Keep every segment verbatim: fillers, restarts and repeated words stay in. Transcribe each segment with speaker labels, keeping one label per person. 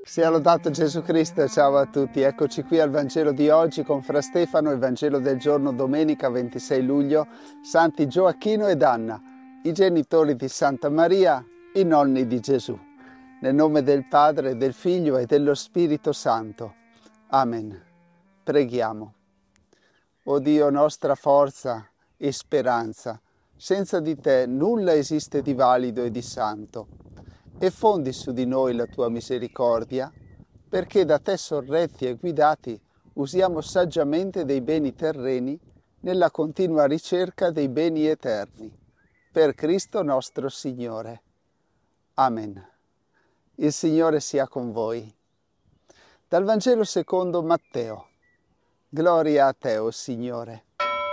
Speaker 1: Sia lodato Gesù Cristo, ciao a tutti. Eccoci qui al Vangelo di oggi con Fra Stefano, il Vangelo del giorno domenica ventisei luglio, Santi Gioacchino ed Anna, i genitori di Santa Maria, i nonni di Gesù. Nel nome del Padre, del Figlio e dello Spirito Santo. Amen. Preghiamo. O Dio, nostra forza e speranza, senza di te nulla esiste di valido e di santo. E fondi su di noi la tua misericordia, perché da te sorretti e guidati usiamo saggiamente dei beni terreni nella continua ricerca dei beni eterni. Per Cristo nostro Signore. Amen. Il Signore sia con voi. Dal Vangelo secondo Matteo. Gloria a te, o Signore.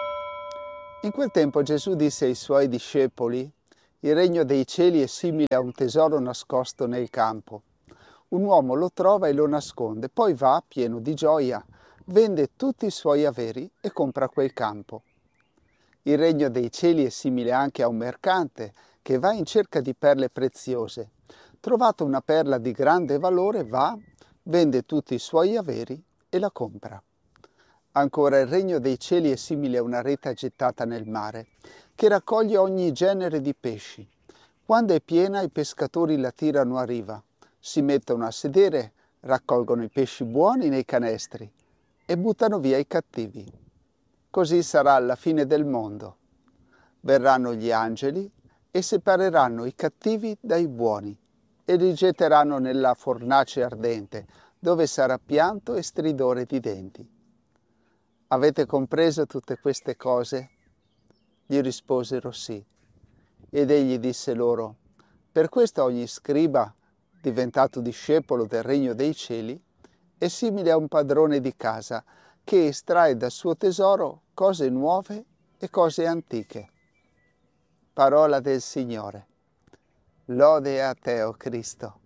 Speaker 1: In quel tempo Gesù disse ai suoi discepoli: il regno dei cieli è simile a un tesoro nascosto nel campo. Un uomo lo trova e lo nasconde, poi va, pieno di gioia, vende tutti i suoi averi e compra quel campo. Il regno dei cieli è simile anche a un mercante che va in cerca di perle preziose. Trovata una perla di grande valore, va, vende tutti i suoi averi e la compra. Ancora, il regno dei cieli è simile a una rete gettata nel mare, che raccoglie ogni genere di pesci. Quando è piena, i pescatori la tirano a riva, si mettono a sedere, raccolgono i pesci buoni nei canestri e buttano via i cattivi. Così sarà alla fine del mondo. Verranno gli angeli e separeranno i cattivi dai buoni e li getteranno nella fornace ardente, dove sarà pianto e stridore di denti. Avete compreso tutte queste cose? Gli risposero sì. Ed egli disse loro: per questo ogni scriba, diventato discepolo del regno dei cieli, è simile a un padrone di casa che estrae dal suo tesoro cose nuove e cose antiche. Parola del Signore. Lode a te, o Cristo.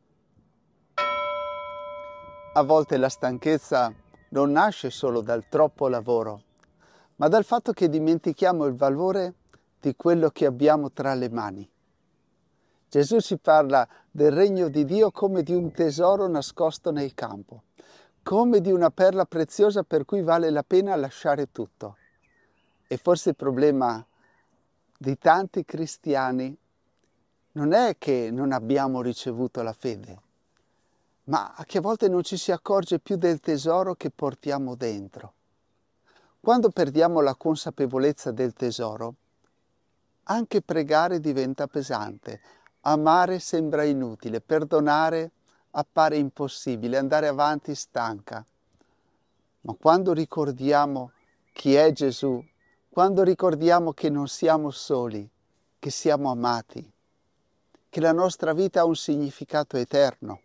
Speaker 1: A volte la stanchezza non nasce solo dal troppo lavoro, ma dal fatto che dimentichiamo il valore di quello che abbiamo tra le mani. Gesù ci parla del regno di Dio come di un tesoro nascosto nel campo, come di una perla preziosa per cui vale la pena lasciare tutto. E forse il problema di tanti cristiani non è che non abbiamo ricevuto la fede, ma che a volte non ci si accorge più del tesoro che portiamo dentro. Quando perdiamo la consapevolezza del tesoro, anche pregare diventa pesante, amare sembra inutile, perdonare appare impossibile, andare avanti stanca. Ma quando ricordiamo chi è Gesù, quando ricordiamo che non siamo soli, che siamo amati, che la nostra vita ha un significato eterno,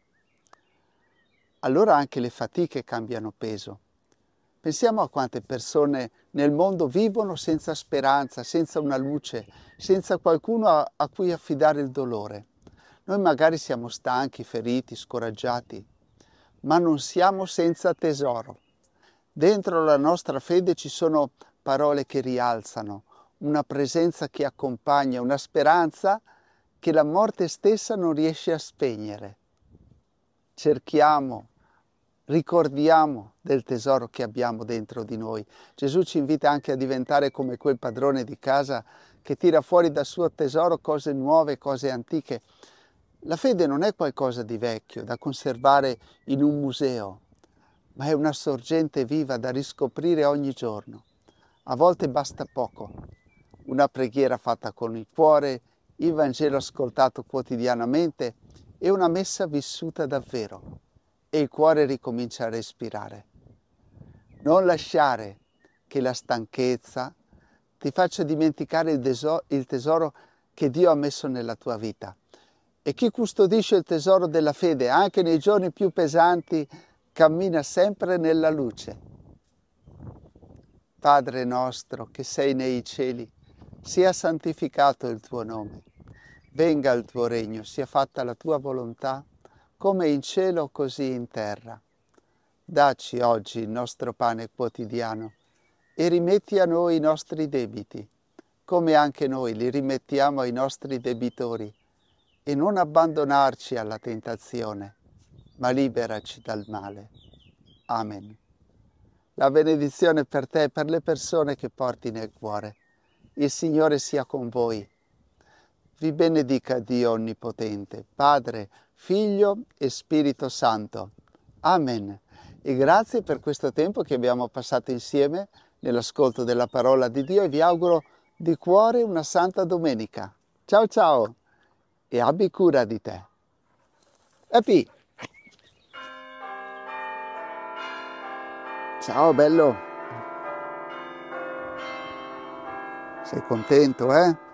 Speaker 1: allora anche le fatiche cambiano peso. Pensiamo a quante persone nel mondo vivono senza speranza, senza una luce, senza qualcuno a, a cui affidare il dolore. Noi magari siamo stanchi, feriti, scoraggiati, ma non siamo senza tesoro. Dentro la nostra fede ci sono parole che rialzano, una presenza che accompagna, una speranza che la morte stessa non riesce a spegnere. Cerchiamo, ricordiamo del tesoro che abbiamo dentro di noi. Gesù ci invita anche a diventare come quel padrone di casa che tira fuori dal suo tesoro cose nuove, cose antiche. La fede non è qualcosa di vecchio, da conservare in un museo, ma è una sorgente viva da riscoprire ogni giorno. A volte basta poco. Una preghiera fatta con il cuore, il Vangelo ascoltato quotidianamente e una messa vissuta davvero. E il cuore ricomincia a respirare. Non lasciare che la stanchezza ti faccia dimenticare il tesoro, il tesoro che Dio ha messo nella tua vita. E chi custodisce il tesoro della fede, anche nei giorni più pesanti, cammina sempre nella luce. Padre nostro che sei nei cieli, sia santificato il tuo nome. Venga il tuo regno, sia fatta la tua volontà, come in cielo così in terra. Dacci oggi il nostro pane quotidiano e rimetti a noi i nostri debiti, come anche noi li rimettiamo ai nostri debitori, e non abbandonarci alla tentazione, ma liberaci dal male. Amen. La benedizione per te e per le persone che porti nel cuore. Il Signore sia con voi. Vi benedica Dio Onnipotente, Padre, Figlio e Spirito Santo. Amen. E grazie per questo tempo che abbiamo passato insieme nell'ascolto della parola di Dio e vi auguro di cuore una santa domenica. Ciao ciao e abbi cura di te. Epi! Ciao bello! Sei contento, eh?